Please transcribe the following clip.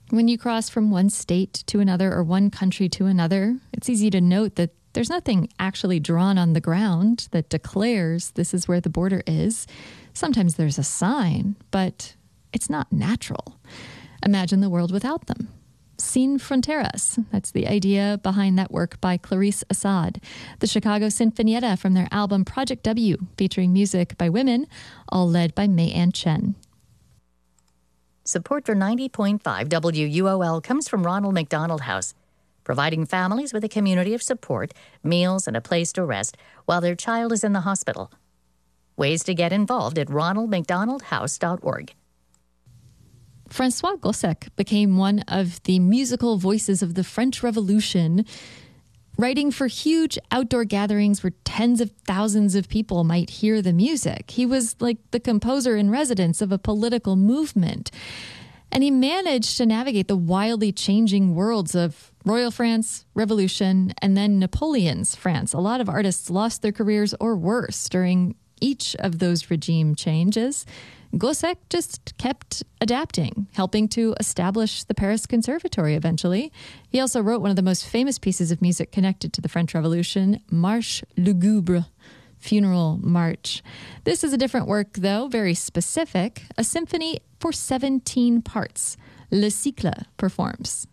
When you cross from one state to another or one country to another, it's easy to note that there's nothing actually drawn on the ground that declares this is where the border is. Sometimes there's a sign, but it's not natural. Imagine the world without them. Sin Fronteras. That's the idea behind that work by Clarice Assad. The Chicago Sinfonietta from their album Project W, featuring music by women, all led by May Ann Chen. Support for 90.5 WUOL comes from Ronald McDonald House, providing families with a community of support, meals, and a place to rest while their child is in the hospital. Ways to get involved at ronaldmcdonaldhouse.org. François Gossec became one of the musical voices of the French Revolution, writing for huge outdoor gatherings where tens of thousands of people might hear the music. He was like the composer in residence of a political movement. And he managed to navigate the wildly changing worlds of Royal France, Revolution, and then Napoleon's France. A lot of artists lost their careers or worse during each of those regime changes. Gossec just kept adapting, helping to establish the Paris Conservatory eventually. He also wrote one of the most famous pieces of music connected to the French Revolution, Marche lugubre, Funeral March. This is a different work, though, very specific, a symphony for 17 parts. Le Cycle performs.